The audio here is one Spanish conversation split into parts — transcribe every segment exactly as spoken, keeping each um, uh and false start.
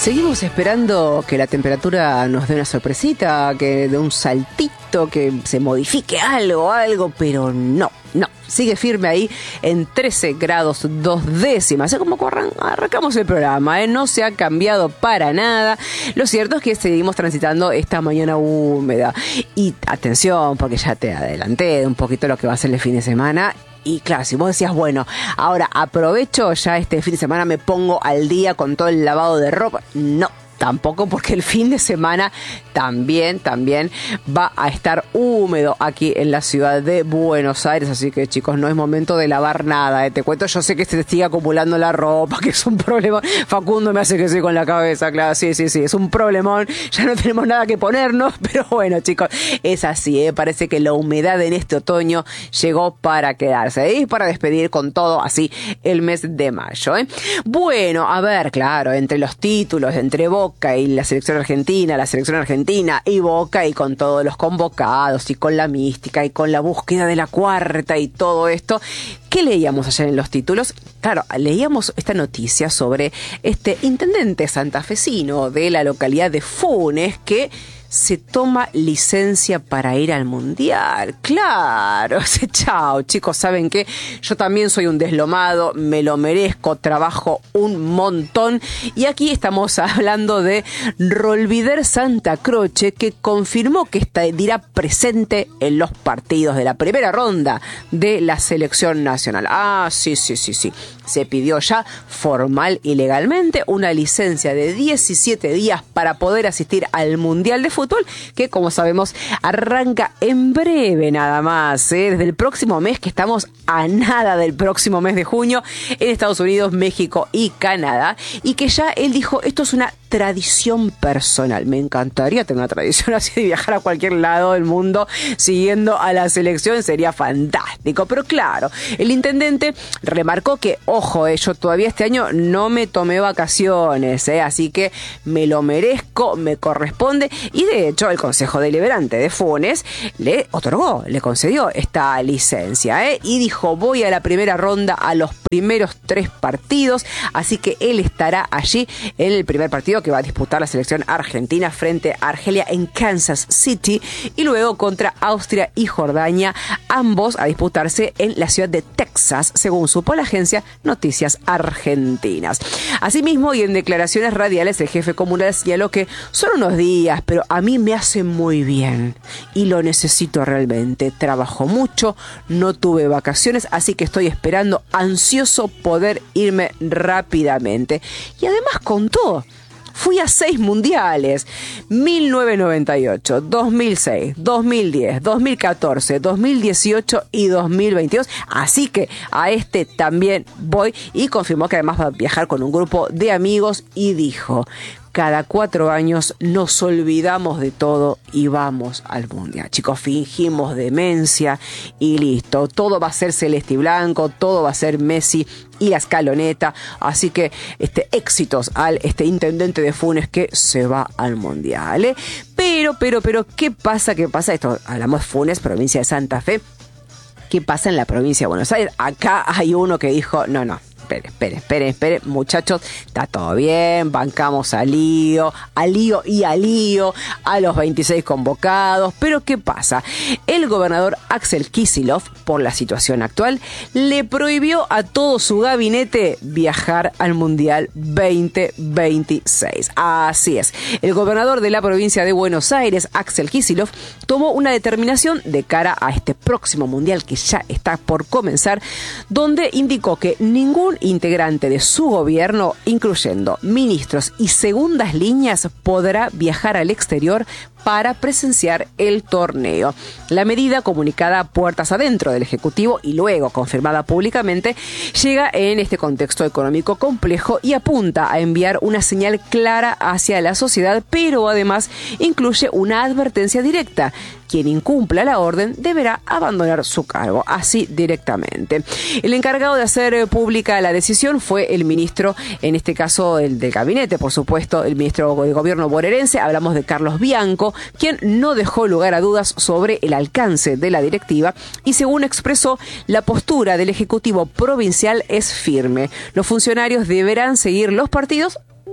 Seguimos esperando que la temperatura nos dé una sorpresita, que dé un saltito, que se modifique algo, algo, pero no, no. Sigue firme ahí en trece grados dos décimas. Es como arran- arrancamos el programa, ¿eh? No se ha cambiado para nada. Lo cierto es que seguimos transitando esta mañana húmeda. Y atención, porque ya te adelanté un poquito lo que va a ser el fin de semana. Y claro, si vos decías, bueno, ahora aprovecho ya este fin de semana, me pongo al día con todo el lavado de ropa. No. Tampoco, porque el fin de semana también, también va a estar húmedo aquí en la ciudad de Buenos Aires. Así que, chicos, no es momento de lavar nada, ¿eh? Te cuento, yo sé que se te sigue acumulando la ropa, que es un problema. Facundo me hace que sí con la cabeza, claro, sí, sí, sí, es un problemón. Ya no tenemos nada que ponernos, pero bueno, chicos, es así, ¿eh? Parece que la humedad en este otoño llegó para quedarse, ¿eh? Y para despedir con todo así el mes de mayo, ¿eh? Bueno, a ver, claro, entre los títulos, entre Boca y la selección argentina, la selección argentina y Boca, y con todos los convocados y con la mística y con la búsqueda de la cuarta y todo esto, ¿qué leíamos ayer en los títulos? Claro, leíamos esta noticia sobre este intendente santafesino de la localidad de Funes que se toma licencia para ir al mundial. Claro, chao, chicos, ¿saben qué? Yo también soy un deslomado, me lo merezco, trabajo un montón. Y aquí estamos hablando de Rolvider Santa Croce, que confirmó que estará presente en los partidos de la primera ronda de la selección nacional. Ah, sí, sí, sí, sí. Se pidió ya formal y legalmente una licencia de diecisiete días para poder asistir al Mundial de Fútbol, que como sabemos arranca en breve nada más, ¿eh? Desde el próximo mes, que estamos a nada del próximo mes de junio, en Estados Unidos, México y Canadá, y que ya él dijo, esto es una tradición personal. Me encantaría tener una tradición así de viajar a cualquier lado del mundo siguiendo a la selección, sería fantástico. Pero claro, el intendente remarcó que, ojo, eh, yo todavía este año no me tomé vacaciones, eh, así que me lo merezco, me corresponde, y de hecho el Consejo Deliberante de Funes le otorgó, le concedió esta licencia, eh, y dijo, voy a la primera ronda, a los primeros tres partidos, así que él estará allí en el primer partido que va a disputar la selección argentina frente a Argelia en Kansas City, y luego contra Austria y Jordania, ambos a disputarse en la ciudad de Texas, según supo la agencia Noticias Argentinas. Asimismo, y en declaraciones radiales, el jefe comunal señaló que son unos días, pero a mí me hace muy bien y lo necesito realmente. Trabajo mucho, no tuve vacaciones, así que estoy esperando ansioso poder irme rápidamente. Y además contó, fui a seis mundiales, mil novecientos noventa y ocho, dos mil seis, dos mil diez, dos mil catorce, dos mil dieciocho y dos mil veintidós, así que a este también voy, y confirmó que además va a viajar con un grupo de amigos, y dijo, cada cuatro años nos olvidamos de todo y vamos al mundial. Chicos, fingimos demencia y listo. Todo va a ser celeste y blanco, todo va a ser Messi y la escaloneta. Así que este, éxitos al este intendente de Funes que se va al mundial, ¿eh? Pero, pero, pero, ¿qué pasa? ¿Qué pasa? Esto, hablamos de Funes, provincia de Santa Fe. ¿Qué pasa en la provincia de Buenos Aires? Acá hay uno que dijo, no, no. Espere, espere, espere, espere, muchachos, está todo bien, bancamos a lío, a lío y a lío, a los veintiséis convocados, pero ¿qué pasa? El gobernador Axel Kicillof, por la situación actual, le prohibió a todo su gabinete viajar al Mundial veinte veintiséis. Así es, el gobernador de la provincia de Buenos Aires, Axel Kicillof, tomó una determinación de cara a este próximo Mundial que ya está por comenzar, donde indicó que ningún integrante de su gobierno, incluyendo ministros y segundas líneas, podrá viajar al exterior para presenciar el torneo. La medida, comunicada puertas adentro del Ejecutivo y luego confirmada públicamente, llega en este contexto económico complejo y apunta a enviar una señal clara hacia la sociedad, pero además incluye una advertencia directa. Quien incumpla la orden deberá abandonar su cargo, así directamente. El encargado de hacer pública la decisión fue el ministro, en este caso el del gabinete, por supuesto, el ministro de Gobierno bonaerense, hablamos de Carlos Bianco, quien no dejó lugar a dudas sobre el alcance de la directiva y, según expresó, la postura del Ejecutivo provincial es firme. Los funcionarios deberán seguir los partidos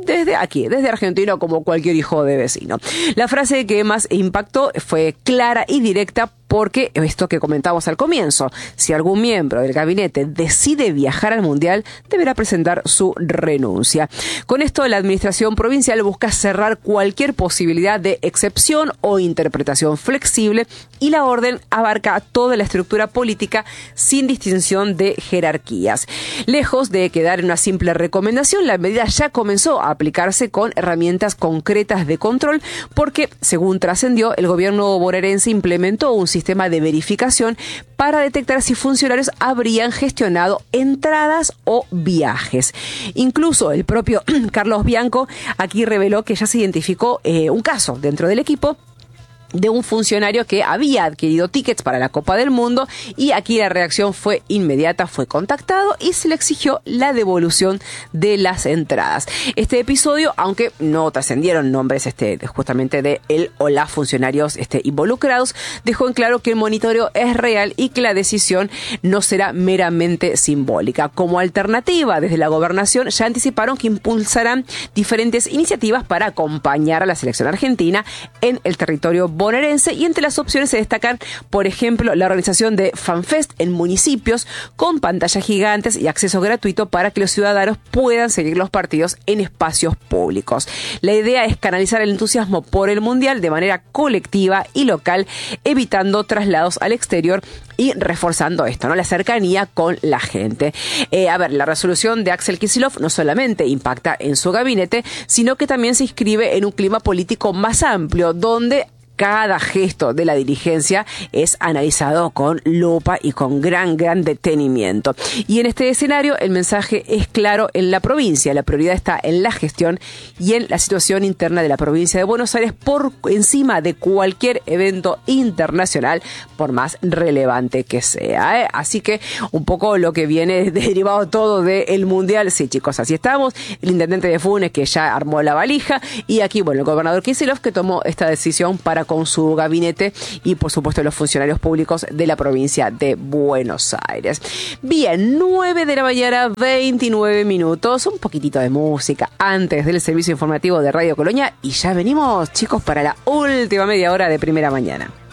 desde aquí, desde Argentina, como cualquier hijo de vecino. La frase que más impactó fue clara y directa, porque esto que comentamos al comienzo, si algún miembro del gabinete decide viajar al Mundial, deberá presentar su renuncia. Con esto, la administración provincial busca cerrar cualquier posibilidad de excepción o interpretación flexible, y la orden abarca toda la estructura política sin distinción de jerarquías. Lejos de quedar en una simple recomendación, la medida ya comenzó a aplicarse con herramientas concretas de control, porque, según trascendió, el gobierno bonaerense implementó un sistema de verificación para detectar si funcionarios habrían gestionado entradas o viajes. Incluso el propio Carlos Bianco aquí reveló que ya se identificó eh, un caso dentro del equipo de un funcionario que había adquirido tickets para la Copa del Mundo, y aquí la reacción fue inmediata, fue contactado y se le exigió la devolución de las entradas. Este episodio, aunque no trascendieron nombres este, justamente de él o las funcionarios este, involucrados, dejó en claro que el monitoreo es real y que la decisión no será meramente simbólica. Como alternativa, desde la gobernación ya anticiparon que impulsarán diferentes iniciativas para acompañar a la selección argentina en el territorio bonaerense, y entre las opciones se destacan, por ejemplo, la organización de FanFest en municipios con pantallas gigantes y acceso gratuito para que los ciudadanos puedan seguir los partidos en espacios públicos. La idea es canalizar el entusiasmo por el Mundial de manera colectiva y local, evitando traslados al exterior y reforzando esto, ¿no? La cercanía con la gente. Eh, a ver, la resolución de Axel Kicillof no solamente impacta en su gabinete, sino que también se inscribe en un clima político más amplio, donde cada gesto de la dirigencia es analizado con lupa y con gran, gran detenimiento. Y en este escenario el mensaje es claro en la provincia. La prioridad está en la gestión y en la situación interna de la provincia de Buenos Aires por encima de cualquier evento internacional, por más relevante que sea, ¿eh? Así que un poco lo que viene derivado todo del Mundial. Sí, chicos, así estamos. El intendente de Funes, que ya armó la valija, y aquí, bueno, el gobernador Kicillof, que tomó esta decisión para con su gabinete y, por supuesto, los funcionarios públicos de la provincia de Buenos Aires. Bien, nueve de la mañana, veintinueve minutos, un poquitito de música antes del servicio informativo de Radio Colonia, y ya venimos, chicos, para la última media hora de Primera Mañana.